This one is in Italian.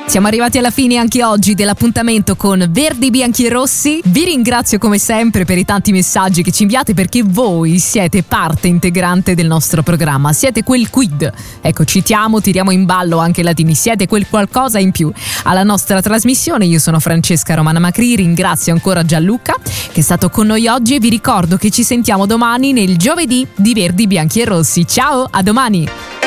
Siamo arrivati alla fine anche oggi dell'appuntamento con Verdi, Bianchi e Rossi. Vi ringrazio come sempre per i tanti messaggi che ci inviate, perché voi siete parte integrante del nostro programma, siete quel quid. Ecco, citiamo, tiriamo in ballo anche latini, siete quel qualcosa in più alla nostra trasmissione. Io sono Francesca Romana Macri, ringrazio ancora Gianluca che è stato con noi oggi e vi ricordo che ci sentiamo domani nel giovedì di Verdi, Bianchi e Rossi. Ciao, a domani!